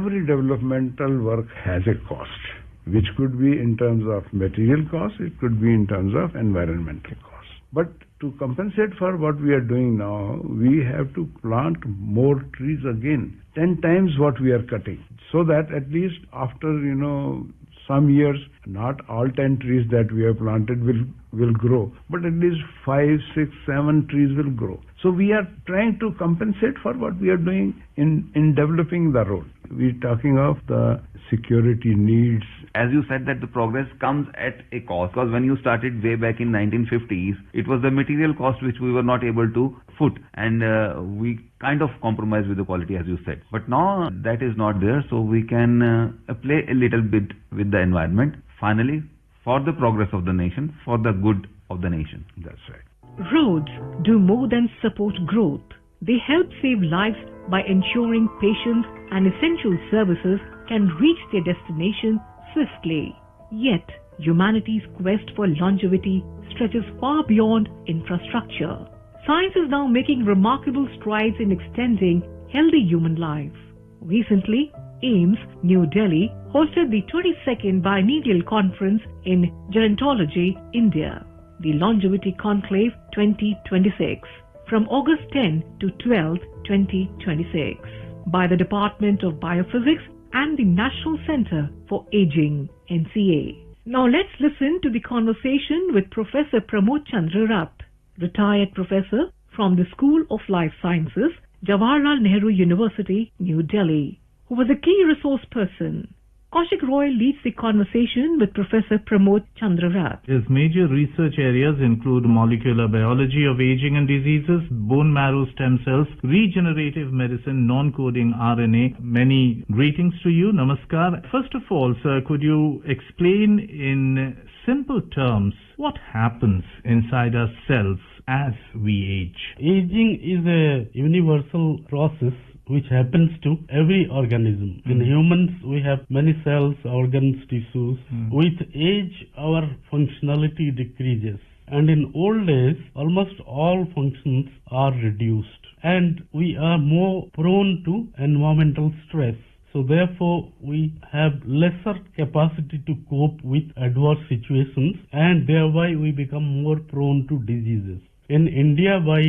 every developmental work has a cost, which could be in terms of material cost, it could be in terms of environmental cost. But to compensate for what we are doing now, we have to plant more trees again, 10 times what we are cutting, so that at least after, some years, not all 10 trees that we have planted will grow, but at least 5, 6, 7 trees will grow. So we are trying to compensate for what we are doing in developing the road. We're talking of the security needs. As you said that the progress comes at a cost, because when you started way back in 1950s, it was the material cost which we were not able to foot, and we kind of compromised with the quality, as you said. But now that is not there, so we can play a little bit with the environment, finally, for the progress of the nation, for the good of the nation. That's right. Roads do more than support growth. They help save lives by ensuring patients and essential services can reach their destination swiftly. Yet, humanity's quest for longevity stretches far beyond infrastructure. Science is now making remarkable strides in extending healthy human life. Recently, AIIMS, New Delhi, hosted the 22nd Biennial Conference in Gerontology, India, the Longevity Conclave 2026, from August 10 to 12, 2026, by the Department of Biophysics and the National Center for Aging, NCA. Now let's listen to the conversation with Professor Pramod Chandra Rath, retired professor from the School of Life Sciences, Jawaharlal Nehru University, New Delhi, who was a key resource person. Kaushik Roy leads the conversation with Professor Pramod Chandra Rath. His major research areas include molecular biology of aging and diseases, bone marrow stem cells, regenerative medicine, non-coding RNA. Many greetings to you. Namaskar. First of all, sir, could you explain in simple terms what happens inside our cells as we age? Aging is a universal process which happens to every organism. In humans, we have many cells, organs, tissues. With age, our functionality decreases. And in old age, almost all functions are reduced. And we are more prone to environmental stress. So therefore, we have lesser capacity to cope with adverse situations, and thereby we become more prone to diseases. In India, by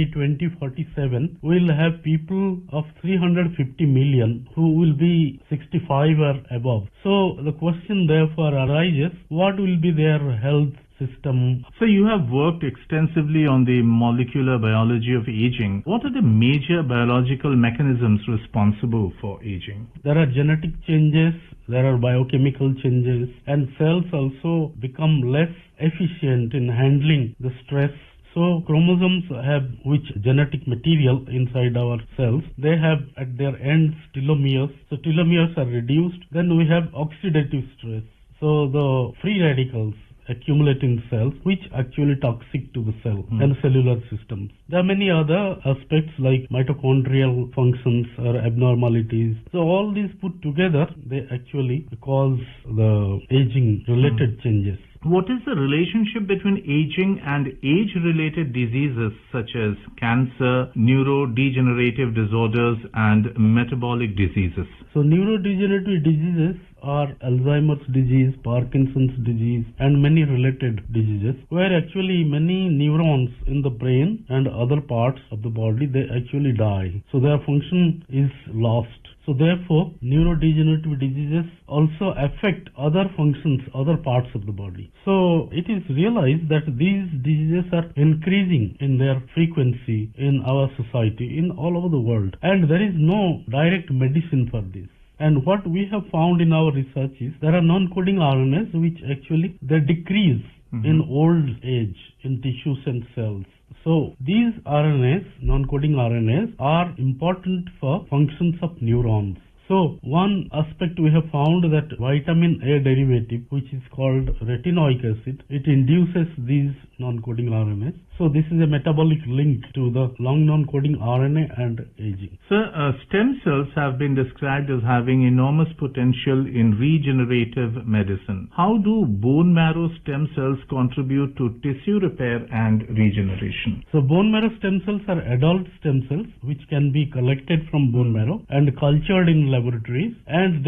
2047, we'll have people of 350 million who will be 65 or above. So the question therefore arises, what will be their health system? So you have worked extensively on the molecular biology of aging. What are the major biological mechanisms responsible for aging? There are genetic changes, there are biochemical changes, and cells also become less efficient in handling the stress. So chromosomes have which genetic material inside our cells. They have at their ends telomeres. So telomeres are reduced. Then we have oxidative stress. So the free radicals accumulate in cells, which actually toxic to the cell and cellular systems. There are many other aspects like mitochondrial functions or abnormalities. So all these put together, they actually cause the aging related changes. What is the relationship between aging and age-related diseases such as cancer, neurodegenerative disorders, and metabolic diseases? So neurodegenerative diseases are Alzheimer's disease, Parkinson's disease, and many related diseases, where actually many neurons in the brain and other parts of the body, they actually die. So their function is lost. So therefore, neurodegenerative diseases also affect other functions, other parts of the body. So it is realized that these diseases are increasing in their frequency in our society, in all over the world. And there is no direct medicine for this. And what we have found in our research is there are non-coding RNAs which actually they decrease in old age in tissues and cells. So these RNAs, non-coding RNAs, are important for functions of neurons. So one aspect we have found that vitamin A derivative, which is called retinoic acid, it induces these non-coding RNAs. So this is a metabolic link to the long non-coding RNA and aging. Sir, stem cells have been described as having enormous potential in regenerative medicine. How do bone marrow stem cells contribute to tissue repair and regeneration? So bone marrow stem cells are adult stem cells which can be collected from bone marrow and cultured in laboratories, and